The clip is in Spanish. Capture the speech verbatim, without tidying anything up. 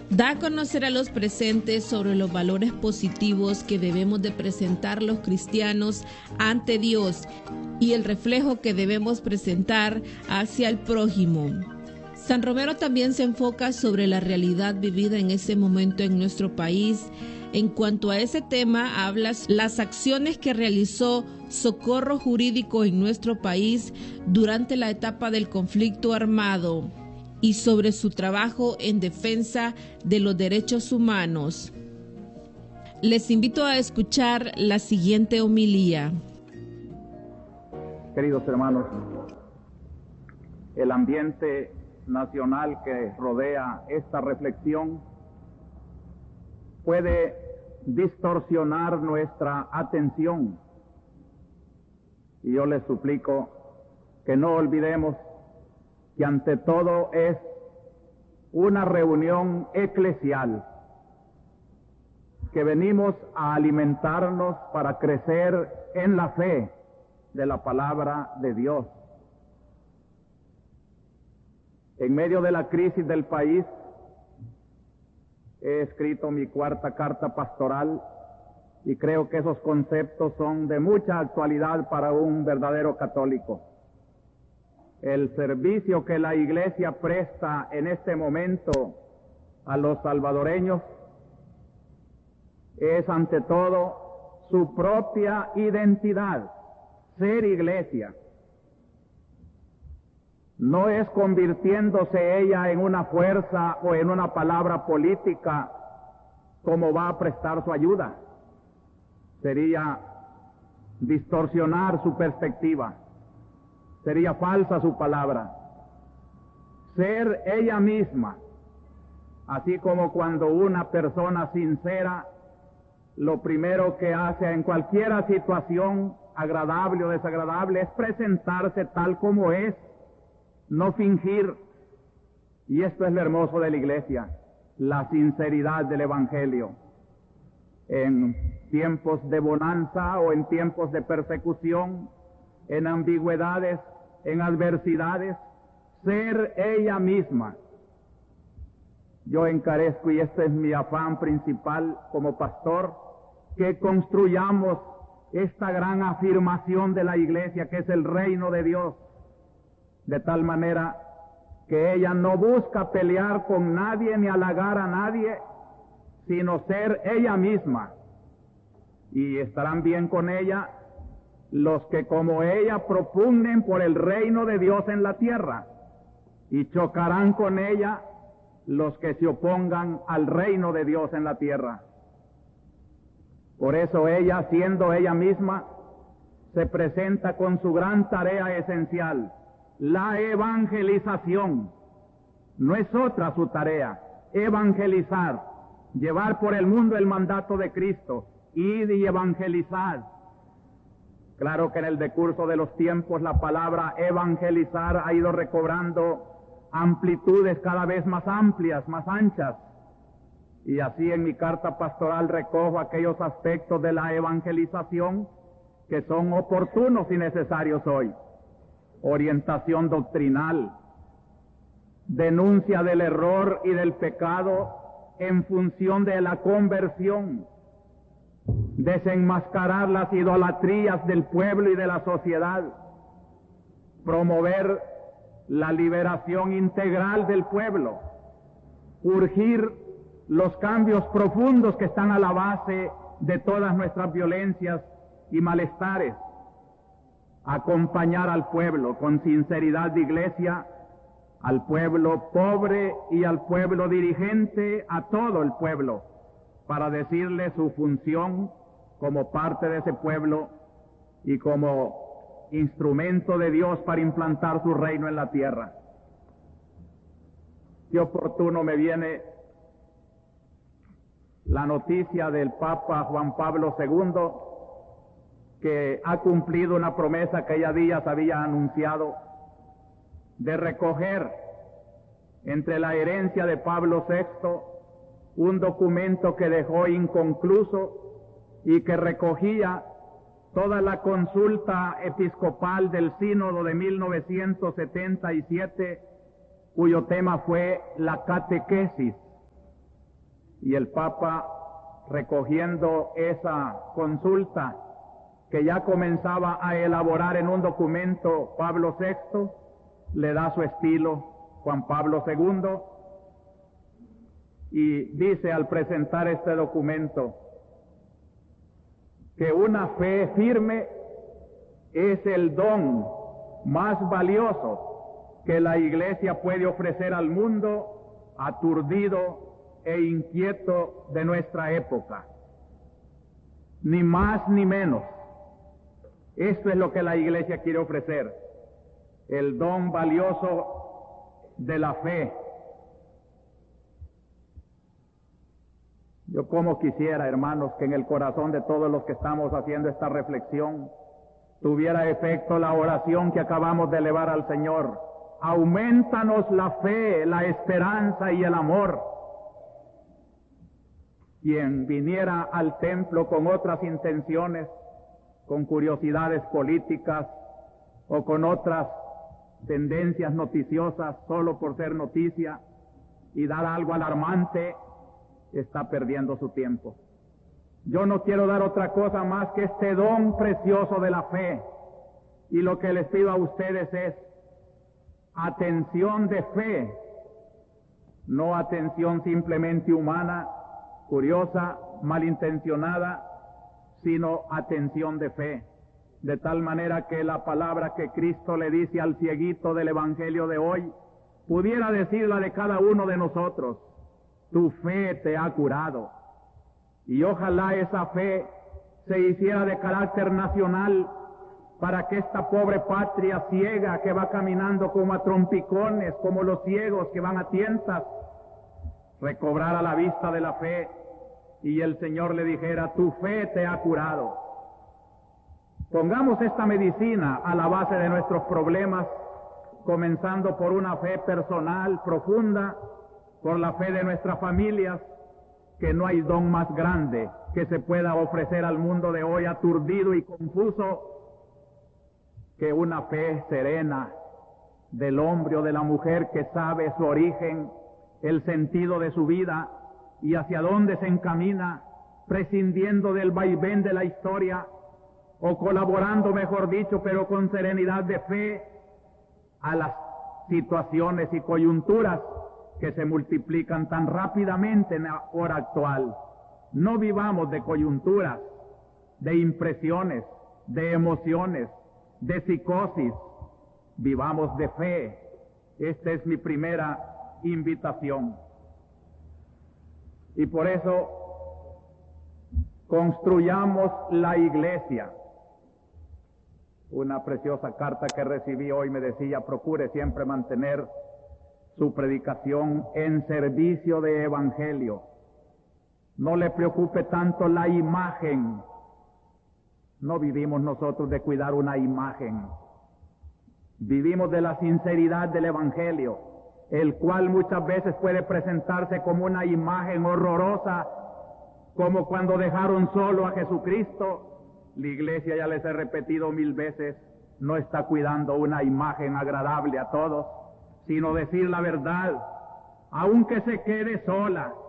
Da a conocer a los presentes sobre los valores positivos que debemos de presentar los cristianos ante Dios y el reflejo que debemos presentar hacia el prójimo. San Romero también se enfoca sobre la realidad vivida en ese momento en nuestro país. En cuanto a ese tema, habla las acciones que realizó Socorro Jurídico en nuestro país durante la etapa del conflicto armado y sobre su trabajo en defensa de los derechos humanos. Les invito a escuchar la siguiente homilía. Queridos hermanos, el ambiente nacional que rodea esta reflexión puede distorsionar nuestra atención. Y yo les suplico que no olvidemos que ante todo es una reunión eclesial, que venimos a alimentarnos para crecer en la fe de la palabra de Dios. En medio de la crisis del país, he escrito mi cuarta carta pastoral y creo que esos conceptos son de mucha actualidad para un verdadero católico. El servicio que la Iglesia presta en este momento a los salvadoreños es ante todo su propia identidad, ser Iglesia. No es convirtiéndose ella en una fuerza o en una palabra política como va a prestar su ayuda. Sería distorsionar su perspectiva. Sería falsa su palabra. Ser ella misma, así como cuando una persona sincera, lo primero que hace en cualquier situación, agradable o desagradable, es presentarse tal como es, no fingir. Y esto es lo hermoso de la Iglesia, la sinceridad del Evangelio. En tiempos de bonanza o en tiempos de persecución, en ambigüedades, en adversidades, ser ella misma. Yo encarezco, y este es mi afán principal como pastor, que construyamos esta gran afirmación de la Iglesia, que es el reino de Dios, de tal manera que ella no busca pelear con nadie ni halagar a nadie, sino ser ella misma. Y estarán bien con ella los que como ella propugnen por el reino de Dios en la tierra, y chocarán con ella los que se opongan al reino de Dios en la tierra. Por eso ella, siendo ella misma, se presenta con su gran tarea esencial, la evangelización. No es otra su tarea, evangelizar, llevar por el mundo el mandato de Cristo, id y evangelizar. Claro que en el decurso de los tiempos la palabra evangelizar ha ido recobrando amplitudes cada vez más amplias, más anchas. Y así en mi carta pastoral recojo aquellos aspectos de la evangelización que son oportunos y necesarios hoy. Orientación doctrinal, denuncia del error y del pecado en función de la conversión, desenmascarar las idolatrías del pueblo y de la sociedad, promover la liberación integral del pueblo, urgir los cambios profundos que están a la base de todas nuestras violencias y malestares, acompañar al pueblo con sinceridad de iglesia, al pueblo pobre y al pueblo dirigente, a todo el pueblo, para decirle su función como parte de ese pueblo y como instrumento de Dios para implantar su reino en la tierra. Qué oportuno me viene la noticia del Papa Juan Pablo segundo, que ha cumplido una promesa que ya días había anunciado, de recoger entre la herencia de Pablo sexto un documento que dejó inconcluso y que recogía toda la consulta episcopal del sínodo de mil novecientos setenta y siete, cuyo tema fue la catequesis. Y el Papa, recogiendo esa consulta que ya comenzaba a elaborar en un documento Pablo sexto, le da su estilo Juan Pablo segundo y dice al presentar este documento que una fe firme es el don más valioso que la Iglesia puede ofrecer al mundo aturdido e inquieto de nuestra época. Ni más ni menos. Esto es lo que la Iglesia quiere ofrecer, el don valioso de la fe. Yo como quisiera, hermanos, que en el corazón de todos los que estamos haciendo esta reflexión tuviera efecto la oración que acabamos de elevar al Señor. Aumentanos la fe, la esperanza y el amor. Quien viniera al templo con otras intenciones, con curiosidades políticas o con otras tendencias noticiosas solo por ser noticia y dar algo alarmante, está perdiendo su tiempo. Yo no quiero dar otra cosa más que este don precioso de la fe, y lo que les pido a ustedes es atención de fe, no atención simplemente humana, curiosa, malintencionada, sino atención de fe, de tal manera que la palabra que Cristo le dice al cieguito del Evangelio de hoy, pudiera decirla de cada uno de nosotros: tu fe te ha curado. Y ojalá esa fe se hiciera de carácter nacional, para que esta pobre patria ciega que va caminando como a trompicones, como los ciegos que van a tientas, recobrara la vista de la fe y el Señor le dijera: tu fe te ha curado. Pongamos esta medicina a la base de nuestros problemas, comenzando por una fe personal profunda, por la fe de nuestras familias, que no hay don más grande que se pueda ofrecer al mundo de hoy aturdido y confuso que una fe serena del hombre o de la mujer que sabe su origen, el sentido de su vida y hacia dónde se encamina, prescindiendo del vaivén de la historia o colaborando, mejor dicho, pero con serenidad de fe a las situaciones y coyunturas que se multiplican tan rápidamente en la hora actual. No vivamos de coyunturas, de impresiones, de emociones, de psicosis. Vivamos de fe. Esta es mi primera invitación. Y por eso construyamos la iglesia. Una preciosa carta que recibí hoy me decía: procure siempre mantener su predicación en servicio de evangelio. No le preocupe tanto la imagen. No vivimos nosotros de cuidar una imagen. Vivimos de la sinceridad del evangelio, el cual muchas veces puede presentarse como una imagen horrorosa, como cuando dejaron solo a Jesucristo. La iglesia, ya les he repetido mil veces, no está cuidando una imagen agradable a todos, sino decir la verdad, aunque se quede sola,